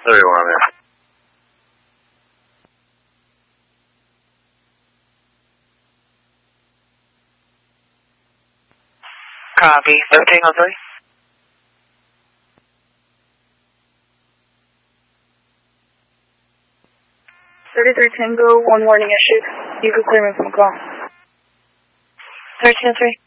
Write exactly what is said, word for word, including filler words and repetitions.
thirty-one, I'm here. Copy. thirteen oh three. thirty-three Tango, one warning issued. You could clear me from the call. thirteen oh three.